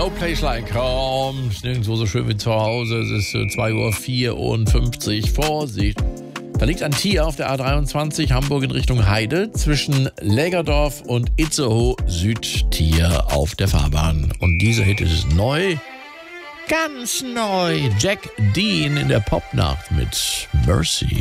No Place Like Home. Ist nirgendwo so schön wie zu Hause. Es ist 2:54 Uhr. Vorsicht. Da liegt ein Tier auf der A23 Hamburg in Richtung Heide zwischen Lägerdorf und Itzehoe. Südtier auf der Fahrbahn. Und dieser Hit ist neu. Ganz neu. Jack Dean in der Popnacht mit Mercy.